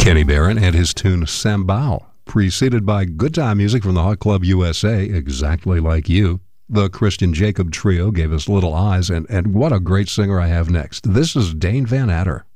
Kenny Barron and his tune Sambao, preceded by good time music from the Hot Club USA, Exactly Like You. The Christian Jacob Trio gave us Little Eyes, and what a great singer I have next. This is Dane Van Adder.